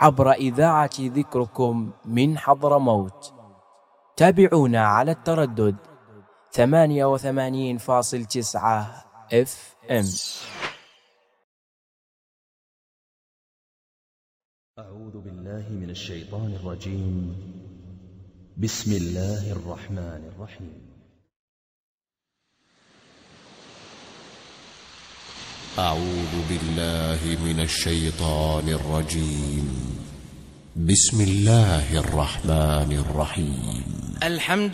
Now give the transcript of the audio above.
عبر إذاعة ذكركم من حضرموت. تابعونا على التردد 88.9 FM. أعوذ بالله من الشيطان الرجيم. بسم الله الرحمن الرحيم. أعوذ بالله من الشيطان الرجيم. بسم الله الرحمن الرحيم. الحمد